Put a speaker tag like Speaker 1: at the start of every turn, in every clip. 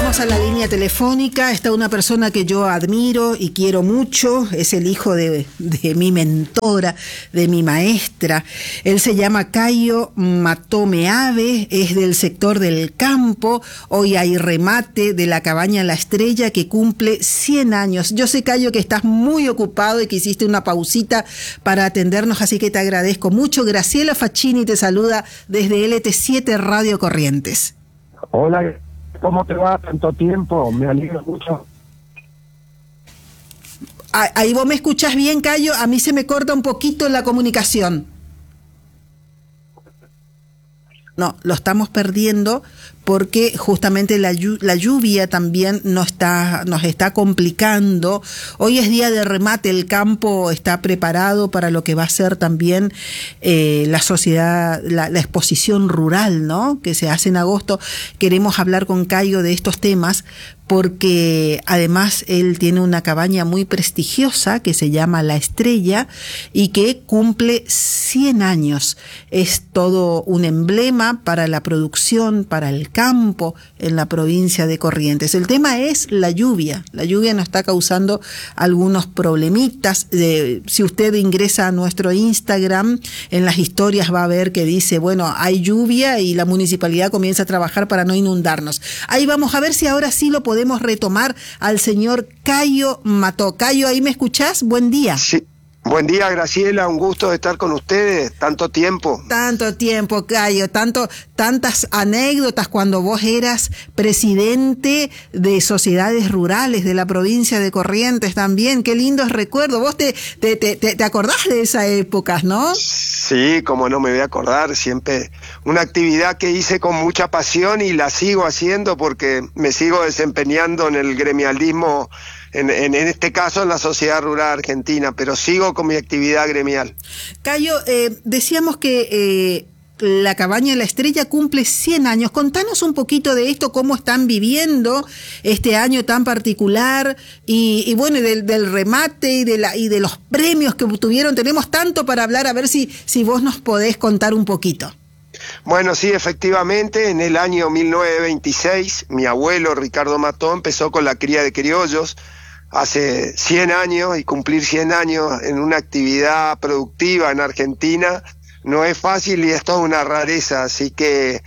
Speaker 1: Vamos a la línea telefónica. Está una persona que yo admiro y quiero mucho. Es el hijo de mi mentora, de mi maestra. Él se llama Cayo Matomeave, es del sector del campo. Hoy hay remate de la cabaña La Estrella que cumple 100 años. Yo sé, Cayo, que estás muy ocupado y que hiciste una pausita para atendernos, así que te agradezco mucho. Graciela Facchini te saluda desde LT7 Radio Corrientes.
Speaker 2: Hola, ¿cómo te va? Tanto tiempo, me alegro mucho.
Speaker 1: Ahí vos me escuchás bien, Cayo. A mí se me corta un poquito la comunicación. No, lo estamos perdiendo porque justamente la lluvia también nos está complicando. Hoy es día de remate, el campo está preparado para lo que va a ser también la sociedad, la exposición rural, ¿no?, que se hace en agosto. Queremos hablar con Cayo de estos temas porque además él tiene una cabaña muy prestigiosa que se llama La Estrella y que cumple 100 años. Es todo un emblema para la producción, para el campo en la provincia de Corrientes. El tema es la lluvia. La lluvia nos está causando algunos problemitas. Si usted ingresa a nuestro Instagram, en las historias va a ver que dice, bueno, hay lluvia y la municipalidad comienza a trabajar para no inundarnos. Ahí vamos a ver si ahora sí lo podemos retomar al señor Cayo Mató. Cayo, ¿ahí me escuchás? Buen día.
Speaker 2: Sí. Buen día, Graciela, un gusto de estar con ustedes, tanto tiempo.
Speaker 1: Tanto tiempo, Cayo, tantas anécdotas cuando vos eras presidente de sociedades rurales de la provincia de Corrientes también, qué lindos recuerdos. Vos te acordás de esas épocas, ¿no?
Speaker 2: Sí, como no me voy a acordar, siempre una actividad que hice con mucha pasión y la sigo haciendo porque me sigo desempeñando en el gremialismo, en este caso en la sociedad rural argentina, pero sigo con mi actividad gremial.
Speaker 1: Cayo, decíamos que la cabaña La Estrella cumple 100 años. Contanos un poquito de esto, cómo están viviendo este año tan particular y bueno, del remate y de los premios que obtuvieron. Tenemos tanto para hablar, a ver si vos nos podés contar un poquito.
Speaker 2: Bueno, sí, efectivamente, en el año 1926, mi abuelo Ricardo Mató empezó con la cría de criollos. Hace 100 años, y cumplir 100 años en una actividad productiva en Argentina no es fácil y es toda una rareza, así que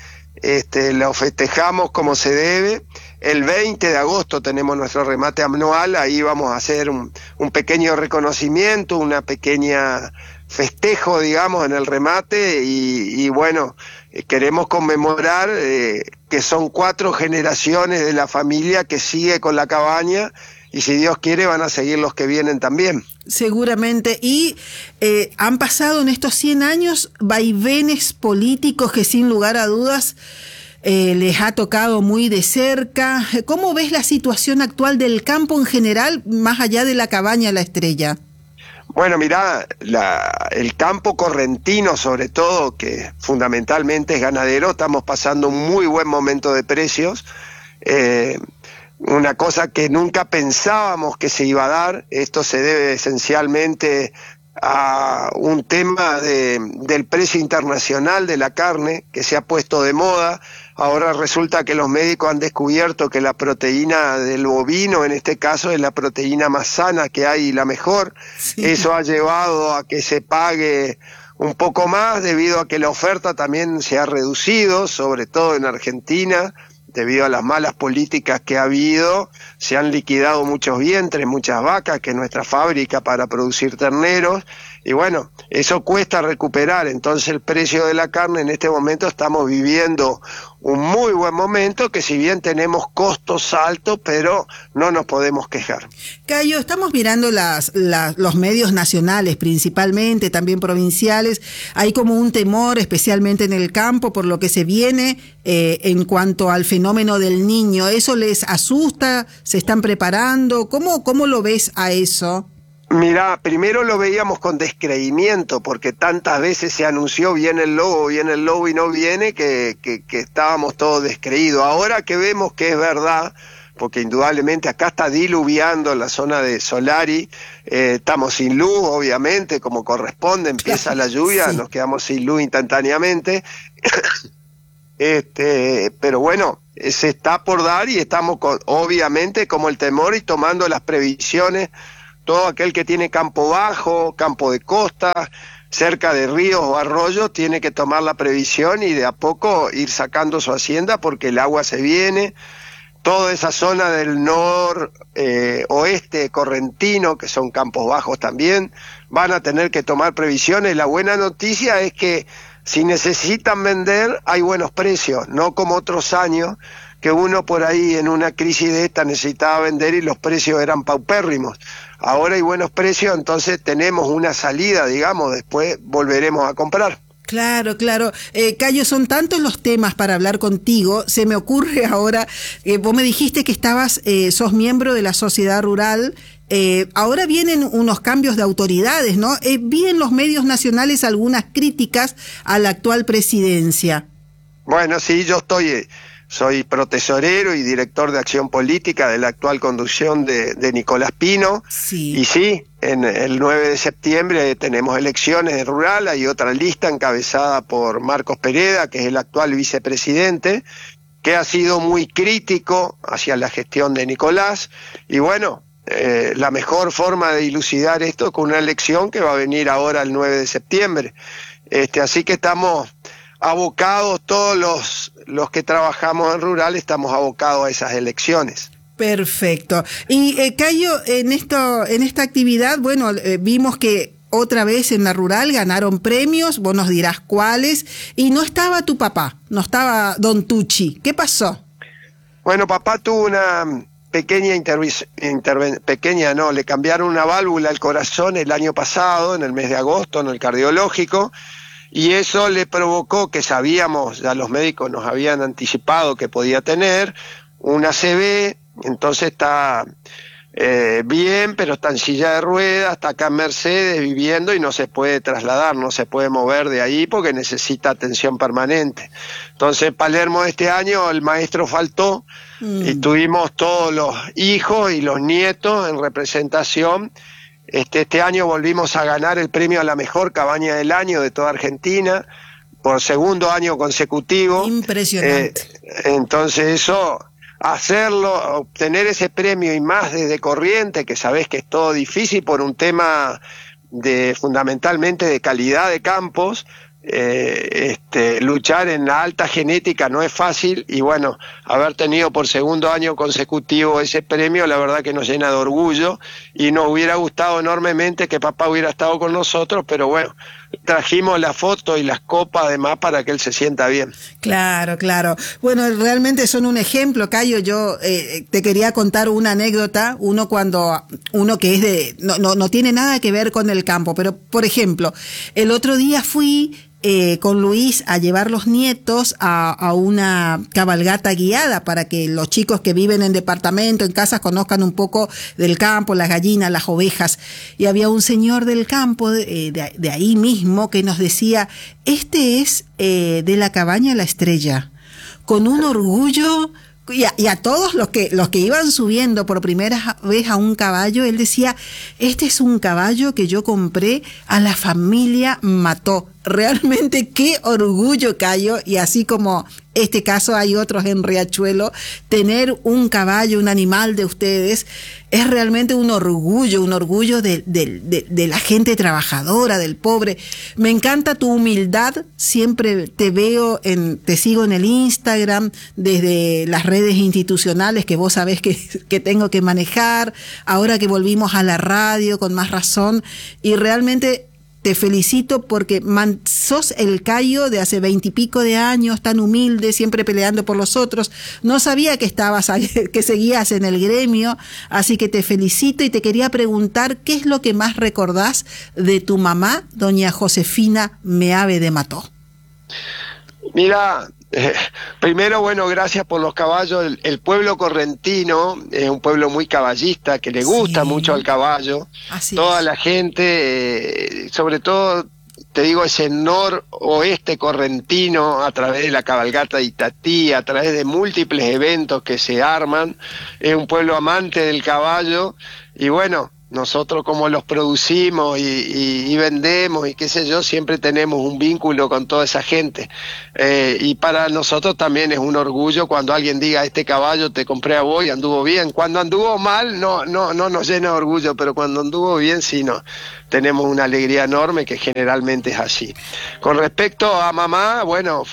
Speaker 2: lo festejamos como se debe. El 20 de agosto tenemos nuestro remate anual, ahí vamos a hacer un pequeño reconocimiento, una pequeña festejo, digamos, en el remate y bueno, queremos conmemorar que son 4 generaciones de la familia que sigue con la cabaña. Y si Dios quiere van a seguir los que vienen también.
Speaker 1: Seguramente. Y han pasado en estos 100 años vaivenes políticos que sin lugar a dudas les ha tocado muy de cerca. ¿Cómo ves la situación actual del campo en general, más allá de la cabaña La Estrella?
Speaker 2: Bueno, mirá, el campo correntino sobre todo, que fundamentalmente es ganadero, estamos pasando un muy buen momento de precios. Una cosa que nunca pensábamos que se iba a dar. Esto se debe esencialmente a un tema del precio internacional de la carne que se ha puesto de moda. Ahora resulta que los médicos han descubierto que la proteína del bovino, en este caso, es la proteína más sana que hay y la mejor. Sí. Eso ha llevado a que se pague un poco más debido a que la oferta también se ha reducido, sobre todo en Argentina. Debido a las malas políticas que ha habido, se han liquidado muchos vientres, muchas vacas, que es nuestra fábrica para producir terneros, y bueno, eso cuesta recuperar. Entonces el precio de la carne en este momento estamos viviendo un muy buen momento, que si bien tenemos costos altos, pero no nos podemos quejar.
Speaker 1: Cayo, estamos mirando los medios nacionales principalmente, también provinciales. Hay como un temor, especialmente en el campo, por lo que se viene en cuanto al fenómeno del Niño. ¿Eso les asusta? ¿Se están preparando? ¿Cómo lo ves a eso?
Speaker 2: Mirá, primero lo veíamos con descreimiento, porque tantas veces se anunció viene el lobo y no viene, que estábamos todos descreídos. Ahora que vemos que es verdad, porque indudablemente acá está diluviando la zona de Solari, estamos sin luz, obviamente, como corresponde, empieza la lluvia, sí. Nos quedamos sin luz instantáneamente, pero bueno, se está por dar y estamos obviamente como el temor y tomando las previsiones. Todo aquel que tiene campo bajo, campo de costa, cerca de ríos o arroyos, tiene que tomar la previsión y de a poco ir sacando su hacienda porque el agua se viene. Toda esa zona del oeste correntino, que son campos bajos también, van a tener que tomar previsiones. La buena noticia es que si necesitan vender, hay buenos precios, no como otros años, que uno por ahí en una crisis de esta necesitaba vender y los precios eran paupérrimos. Ahora hay buenos precios, entonces tenemos una salida, digamos, después volveremos a comprar.
Speaker 1: Claro, claro. Cayo, son tantos los temas para hablar contigo. Se me ocurre ahora, vos me dijiste que sos miembro de la sociedad rural. Ahora vienen unos cambios de autoridades, ¿no? Vi en los medios nacionales algunas críticas a la actual presidencia.
Speaker 2: Bueno, sí, soy protesorero y director de acción política de la actual conducción de Nicolás Pino.
Speaker 1: Sí.
Speaker 2: Y sí, en el 9 de septiembre tenemos elecciones en rural, hay otra lista encabezada por Marcos Pereda, que es el actual vicepresidente, que ha sido muy crítico hacia la gestión de Nicolás. Y bueno, la mejor forma de dilucidar esto es con una elección que va a venir ahora el 9 de septiembre. Así que estamos abocados, todos los que trabajamos en rural estamos abocados a esas elecciones.
Speaker 1: Perfecto. Y Cayo, en esta actividad, bueno, vimos que otra vez en la rural ganaron premios, vos nos dirás cuáles, y no estaba tu papá, no estaba Don Tucci. ¿Qué pasó?
Speaker 2: Bueno, papá tuvo una pequeña le cambiaron una válvula al corazón el año pasado, en el mes de agosto, en el cardiológico, y eso le provocó que sabíamos, ya los médicos nos habían anticipado que podía tener una ACV, entonces está bien, pero está en silla de ruedas, está acá en Mercedes viviendo y no se puede trasladar, no se puede mover de ahí porque necesita atención permanente. Entonces Palermo este año el maestro faltó y tuvimos todos los hijos y los nietos en representación. Este año volvimos a ganar el premio a la mejor cabaña del año de toda Argentina por segundo año consecutivo.
Speaker 1: Impresionante.
Speaker 2: Entonces eso, obtener ese premio y más desde Corrientes, que sabés que es todo difícil por un tema fundamentalmente de calidad de campos, luchar en la alta genética no es fácil, y bueno, haber tenido por segundo año consecutivo ese premio, la verdad que nos llena de orgullo, y nos hubiera gustado enormemente que papá hubiera estado con nosotros, pero bueno, trajimos la foto y las copas además para que él se sienta bien.
Speaker 1: Claro, claro. Bueno, realmente son un ejemplo, Cayo. Yo te quería contar una anécdota, uno que es no tiene nada que ver con el campo, pero por ejemplo, el otro día fui con Luis a llevar los nietos a una cabalgata guiada para que los chicos que viven en departamento, en casas, conozcan un poco del campo, las gallinas, las ovejas. Y había un señor del campo, de ahí mismo, que nos decía, este es de la cabaña La Estrella, con un orgullo. Y a todos los que iban subiendo por primera vez a un caballo, él decía, este es un caballo que yo compré a la familia Mató. Realmente qué orgullo, Cayo, y así como este caso hay otros en Riachuelo, tener un caballo, un animal de ustedes, es realmente un orgullo de la gente trabajadora, del pobre. Me encanta tu humildad, siempre te sigo en el Instagram, desde las redes institucionales que vos sabés que tengo que manejar, ahora que volvimos a la radio con más razón, y realmente te felicito porque sos el Cayo de hace 20 y pico de años, tan humilde, siempre peleando por los otros. No sabía que seguías en el gremio, así que te felicito y te quería preguntar qué es lo que más recordás de tu mamá, doña Josefina Meave de Mató.
Speaker 2: Mira, primero, bueno, gracias por los caballos. El pueblo correntino es un pueblo muy caballista, que le gusta mucho al caballo.
Speaker 1: Así
Speaker 2: Toda
Speaker 1: es.
Speaker 2: la gente, sobre todo, te digo, ese noroeste correntino, a través de la cabalgata de Itatí, a través de múltiples eventos que se arman, es un pueblo amante del caballo. Y bueno, nosotros como los producimos y vendemos y qué sé yo, siempre tenemos un vínculo con toda esa gente. Y para nosotros también es un orgullo cuando alguien diga, este caballo te compré a vos y anduvo bien. Cuando anduvo mal no nos llena de orgullo, pero cuando anduvo bien sí tenemos una alegría enorme, que generalmente es así. Con respecto a mamá, bueno,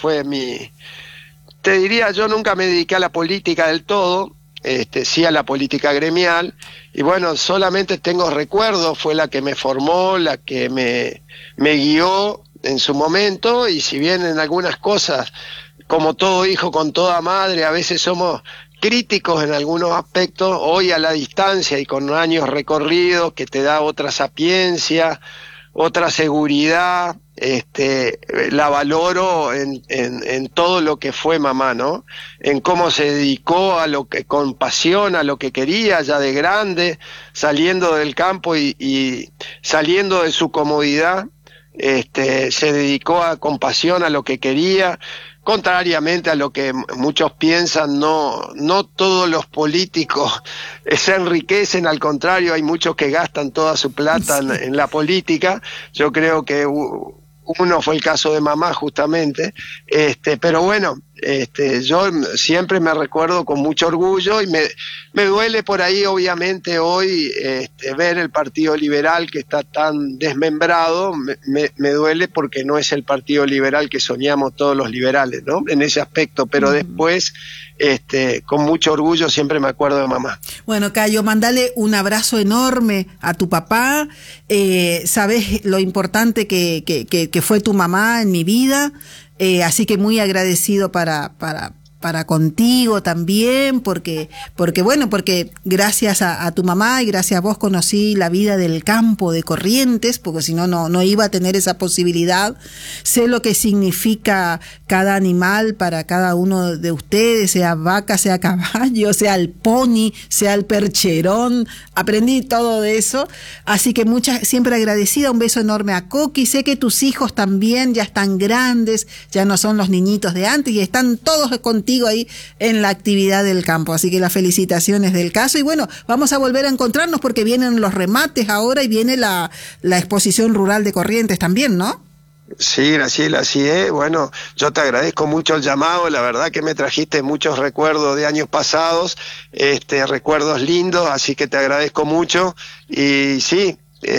Speaker 2: te diría, yo nunca me dediqué a la política del todo, sí a la política gremial, y bueno, solamente tengo recuerdos, fue la que me formó, la que me guió en su momento, y si bien en algunas cosas, como todo hijo con toda madre, a veces somos críticos en algunos aspectos, hoy a la distancia y con años recorridos, que te da otra sapiencia, otra seguridad, la valoro en todo lo que fue mamá, ¿no? En cómo se dedicó con pasión a lo que quería ya de grande, saliendo del campo y saliendo de su comodidad, se dedicó con pasión a lo que quería. Contrariamente a lo que muchos piensan, no todos los políticos se enriquecen, al contrario, hay muchos que gastan toda su plata en la política. Yo creo que uno fue el caso de mamá justamente, pero bueno, yo siempre me recuerdo con mucho orgullo y me duele por ahí obviamente hoy ver el Partido Liberal que está tan desmembrado, me duele porque no es el Partido Liberal que soñamos todos los liberales, ¿no? En ese aspecto, pero después con mucho orgullo siempre me acuerdo de mamá.
Speaker 1: Bueno, Cayo, mandale un abrazo enorme a tu papá, sabes lo importante que fue tu mamá en mi vida, así que muy agradecido para contigo también, porque gracias a tu mamá y gracias a vos conocí la vida del campo de Corrientes, porque si no iba a tener esa posibilidad. Sé lo que significa cada animal para cada uno de ustedes, sea vaca, sea caballo, sea el pony, sea el percherón, aprendí todo de eso, así que siempre agradecida, un beso enorme a Coqui. Sé que tus hijos también ya están grandes, ya no son los niñitos de antes y están todos contigo ahí en la actividad del campo, así que las felicitaciones del caso. Y bueno, vamos a volver a encontrarnos porque vienen los remates ahora y viene la exposición rural de Corrientes también, ¿no?
Speaker 2: Sí, Graciela, así es. Bueno, yo te agradezco mucho el llamado, la verdad que me trajiste muchos recuerdos de años pasados, recuerdos lindos, así que te agradezco mucho. Y sí,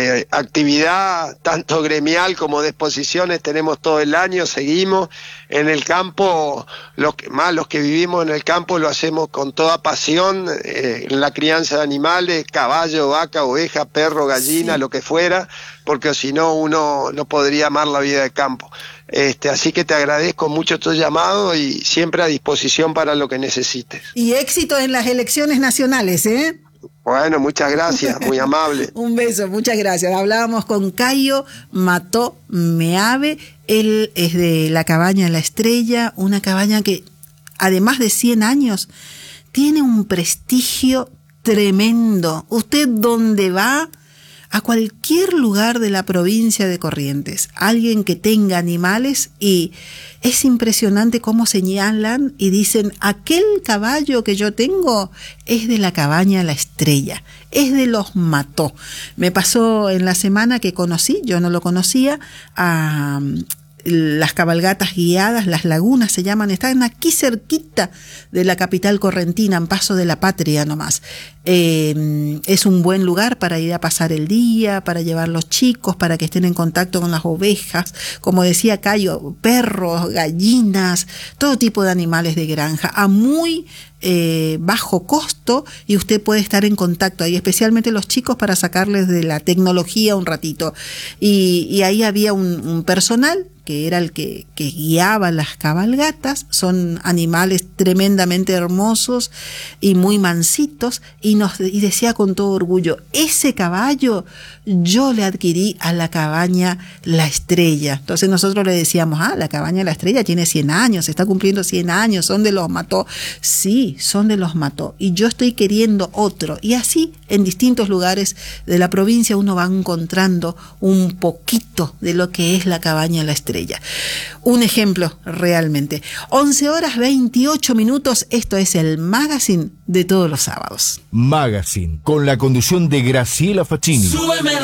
Speaker 2: actividad tanto gremial como de exposiciones tenemos todo el año, seguimos en el campo, los que vivimos en el campo lo hacemos con toda pasión, en la crianza de animales, caballo, vaca, oveja, perro, gallina, lo que fuera, porque si no uno no podría amar la vida de campo. Así que te agradezco mucho tu llamado y siempre a disposición para lo que necesites.
Speaker 1: Y éxito en las elecciones nacionales, ¿eh?
Speaker 2: Bueno, muchas gracias, muy amable.
Speaker 1: Un beso, muchas gracias. Hablábamos con Cayo Mató Meave, él es de la Cabaña La Estrella, una cabaña que además de 100 años tiene un prestigio tremendo. Usted donde va, a cualquier lugar de la provincia de Corrientes, alguien que tenga animales, y es impresionante cómo señalan y dicen, aquel caballo que yo tengo es de la Cabaña La Estrella, es de los Mató. Me pasó en la semana que conocí, yo no lo conocía, a las cabalgatas guiadas, las lagunas se llaman, están aquí cerquita de la capital correntina, en Paso de la Patria nomás. Es un buen lugar para ir a pasar el día, para llevar los chicos, para que estén en contacto con las ovejas, como decía Cayo, perros, gallinas, todo tipo de animales de granja, a muy bajo costo, y usted puede estar en contacto ahí, especialmente los chicos, para sacarles de la tecnología un ratito. Y ahí había un personal que era el que guiaba las cabalgatas. Son animales tremendamente hermosos y muy mansitos, y decía con todo orgullo, ese caballo yo le adquirí a la Cabaña La Estrella. Entonces nosotros le decíamos, la Cabaña La Estrella tiene 100 años, está cumpliendo 100 años, son de los Mató. Sí, son de los Mató, y yo estoy queriendo otro. Y así en distintos lugares de la provincia uno va encontrando un poquito de lo que es la Cabaña La Estrella. ella. Un ejemplo realmente. 11:28, esto es el Magazine de todos los sábados.
Speaker 3: Magazine, con la conducción de Graciela Faccini.